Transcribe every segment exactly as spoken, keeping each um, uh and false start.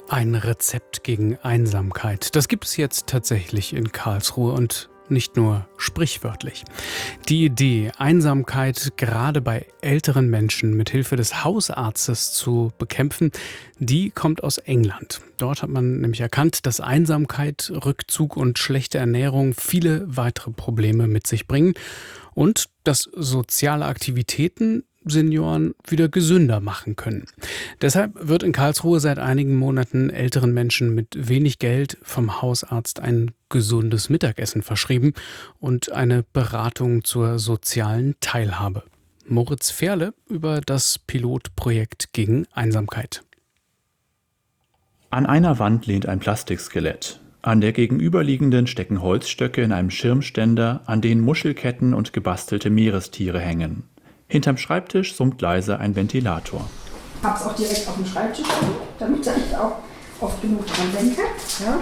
Ein Rezept gegen Einsamkeit. Das gibt es jetzt tatsächlich in Karlsruhe und nicht nur sprichwörtlich. Die Idee, Einsamkeit gerade bei älteren Menschen mit Hilfe des Hausarztes zu bekämpfen, die kommt aus England. Dort hat man nämlich erkannt, dass Einsamkeit, Rückzug und schlechte Ernährung viele weitere Probleme mit sich bringen und dass soziale Aktivitäten Senioren wieder gesünder machen können. Deshalb wird in Karlsruhe seit einigen Monaten älteren Menschen mit wenig Geld vom Hausarzt ein gesundes Mittagessen verschrieben und eine Beratung zur sozialen Teilhabe. Moritz Ferle über das Pilotprojekt gegen Einsamkeit. An einer Wand lehnt ein Plastikskelett. An der gegenüberliegenden stecken Holzstöcke in einem Schirmständer, an denen Muschelketten und gebastelte Meerestiere hängen. Hinterm Schreibtisch summt leise ein Ventilator. Ich habe es auch direkt auf dem Schreibtisch, damit ich auch oft genug dran denke. Ja.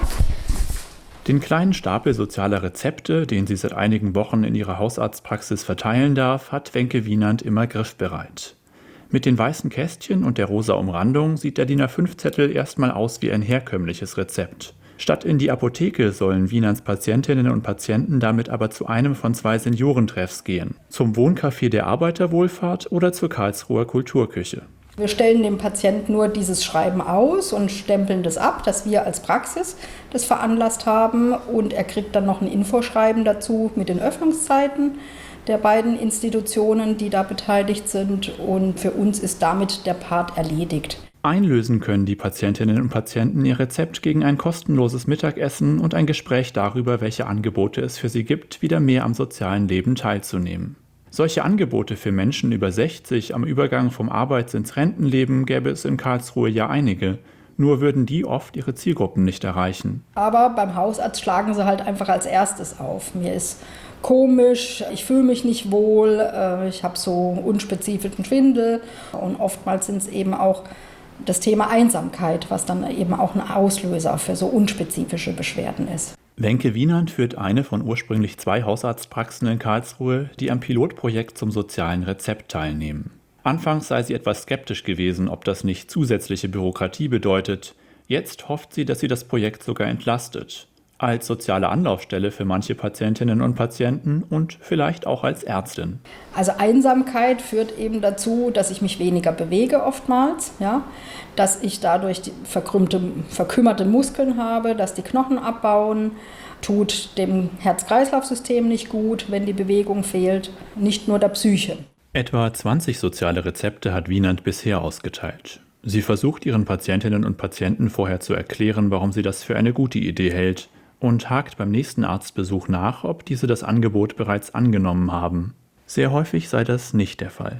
Den kleinen Stapel sozialer Rezepte, den sie seit einigen Wochen in ihrer Hausarztpraxis verteilen darf, hat Wenke Wienand immer griffbereit. Mit den weißen Kästchen und der rosa Umrandung sieht der D I N A fünf Zettel erstmal aus wie ein herkömmliches Rezept. Statt in die Apotheke sollen Wienands Patientinnen und Patienten damit aber zu einem von zwei Seniorentreffs gehen. Zum Wohncafé der Arbeiterwohlfahrt oder zur Karlsruher Kulturküche. Wir stellen dem Patienten nur dieses Schreiben aus und stempeln das ab, dass wir als Praxis das veranlasst haben. Und er kriegt dann noch ein Infoschreiben dazu mit den Öffnungszeiten der beiden Institutionen, die da beteiligt sind. Und für uns ist damit der Part erledigt. Einlösen können die Patientinnen und Patienten ihr Rezept gegen ein kostenloses Mittagessen und ein Gespräch darüber, welche Angebote es für sie gibt, wieder mehr am sozialen Leben teilzunehmen. Solche Angebote für Menschen über sechzig am Übergang vom Arbeits- ins Rentenleben gäbe es in Karlsruhe ja einige. Nur würden die oft ihre Zielgruppen nicht erreichen. Aber beim Hausarzt schlagen sie halt einfach als erstes auf. Mir ist komisch, ich fühle mich nicht wohl, ich habe so unspezifischen Schwindel und oftmals sind es eben auch das Thema Einsamkeit, was dann eben auch ein Auslöser für so unspezifische Beschwerden ist. Wenke Wienand führt eine von ursprünglich zwei Hausarztpraxen in Karlsruhe, die am Pilotprojekt zum sozialen Rezept teilnehmen. Anfangs sei sie etwas skeptisch gewesen, ob das nicht zusätzliche Bürokratie bedeutet. Jetzt hofft sie, dass sie das Projekt sogar entlastet. Als soziale Anlaufstelle für manche Patientinnen und Patienten und vielleicht auch als Ärztin. Also Einsamkeit führt eben dazu, dass ich mich weniger bewege oftmals, ja, dass ich dadurch die verkrümmte, verkümmerte Muskeln habe, dass die Knochen abbauen, tut dem Herz-Kreislauf-System nicht gut, wenn die Bewegung fehlt, nicht nur der Psyche. Etwa zwanzig soziale Rezepte hat Wienand bisher ausgeteilt. Sie versucht ihren Patientinnen und Patienten vorher zu erklären, warum sie das für eine gute Idee hält, und hakt beim nächsten Arztbesuch nach, ob diese das Angebot bereits angenommen haben. Sehr häufig sei das nicht der Fall.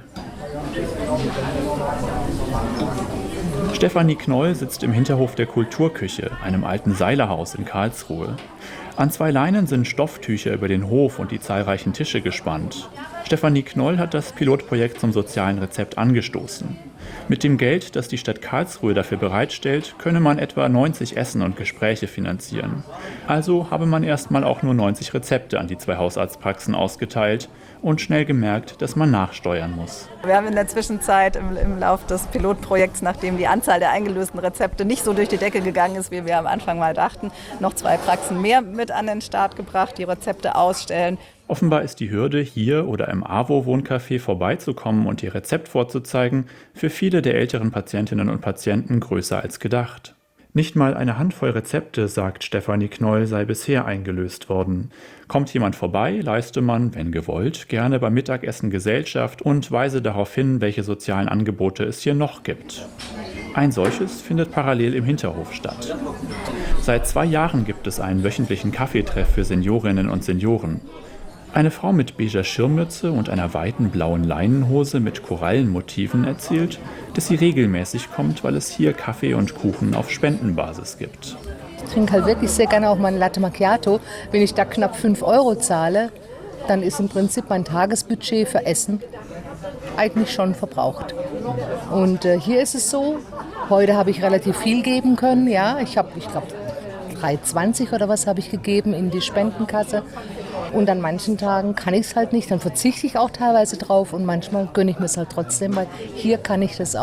Stefanie Knoll sitzt im Hinterhof der Kulturküche, einem alten Seilerhaus in Karlsruhe. An zwei Leinen sind Stofftücher über den Hof und die zahlreichen Tische gespannt. Stefanie Knoll hat das Pilotprojekt zum sozialen Rezept angestoßen. Mit dem Geld, das die Stadt Karlsruhe dafür bereitstellt, könne man etwa neunzig Essen und Gespräche finanzieren. Also habe man erstmal auch nur neunzig Rezepte an die zwei Hausarztpraxen ausgeteilt und schnell gemerkt, dass man nachsteuern muss. Wir haben in der Zwischenzeit im, im Lauf des Pilotprojekts, nachdem die Anzahl der eingelösten Rezepte nicht so durch die Decke gegangen ist, wie wir am Anfang mal dachten, noch zwei Praxen mehr mit an den Start gebracht, die Rezepte ausstellen. Offenbar ist die Hürde, hier oder im AWO-Wohncafé vorbeizukommen und ihr Rezept vorzuzeigen, für viele der älteren Patientinnen und Patienten größer als gedacht. Nicht mal eine Handvoll Rezepte, sagt Stefanie Knoll, sei bisher eingelöst worden. Kommt jemand vorbei, leiste man, wenn gewollt, gerne beim Mittagessen Gesellschaft und weise darauf hin, welche sozialen Angebote es hier noch gibt. Ein solches findet parallel im Hinterhof statt. Seit zwei Jahren gibt es einen wöchentlichen Kaffeetreff für Seniorinnen und Senioren. Eine Frau mit beiger Schirmmütze und einer weiten blauen Leinenhose mit Korallenmotiven erzählt, dass sie regelmäßig kommt, weil es hier Kaffee und Kuchen auf Spendenbasis gibt. Ich trinke halt wirklich sehr gerne auch meinen Latte Macchiato. Wenn ich da knapp fünf Euro zahle, dann ist im Prinzip mein Tagesbudget für Essen eigentlich schon verbraucht. Und äh, hier ist es so, heute habe ich relativ viel geben können. Ja, ich habe, ich glaube, drei zwanzig oder was habe ich gegeben in die Spendenkasse. Und an manchen Tagen kann ich es halt nicht, dann verzichte ich auch teilweise drauf und manchmal gönne ich mir es halt trotzdem, weil hier kann ich das auch.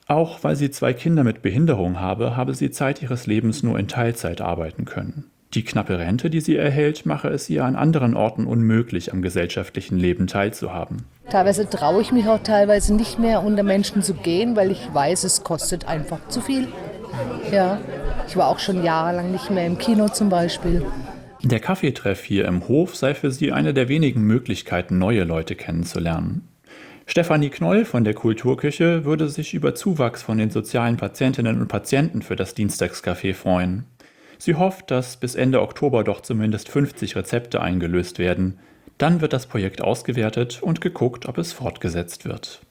Auch weil sie zwei Kinder mit Behinderung habe, habe sie Zeit ihres Lebens nur in Teilzeit arbeiten können. Die knappe Rente, die sie erhält, mache es ihr an anderen Orten unmöglich, am gesellschaftlichen Leben teilzuhaben. Teilweise traue ich mich auch teilweise nicht mehr unter Menschen zu gehen, weil ich weiß, es kostet einfach zu viel. Ja, ich war auch schon jahrelang nicht mehr im Kino zum Beispiel. Der Kaffeetreff hier im Hof sei für sie eine der wenigen Möglichkeiten, neue Leute kennenzulernen. Stefanie Knoll von der Kulturküche würde sich über Zuwachs von den sozialen Patientinnen und Patienten für das Dienstagscafé freuen. Sie hofft, dass bis Ende Oktober doch zumindest fünfzig Rezepte eingelöst werden. Dann wird das Projekt ausgewertet und geguckt, ob es fortgesetzt wird.